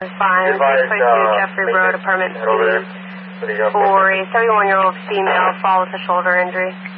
Fine. 622 Jeffrey Road, apartment C, for a 71-year-old female, fall with a shoulder injury.